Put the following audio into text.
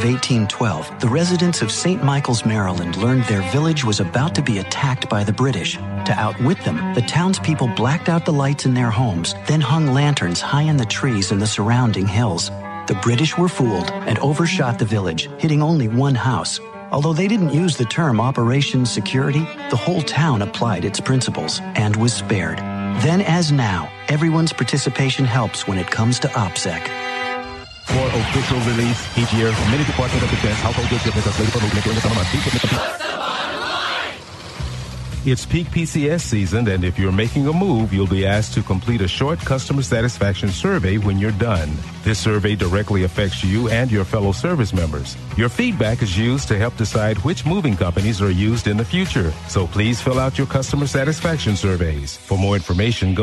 1812, the residents of St. Michael's, Maryland learned their village was about to be attacked by the British. To outwit them, the townspeople blacked out the lights in their homes, then hung lanterns high in the trees in the surrounding hills. The British were fooled and overshot the village, hitting only one house. Although they didn't use the term Operation Security, the whole town applied its principles and was spared. Then as now, everyone's participation helps when it comes to OPSEC. For official release each year, many Department of Defense household goods shipments are slated for movement during the summer months. It's peak PCS season, and if you're making a move, you'll be asked to complete a short customer satisfaction survey when you're done. This survey directly affects you and your fellow service members. Your feedback is used to help decide which moving companies are used in the future. So please fill out your customer satisfaction surveys. For more information, go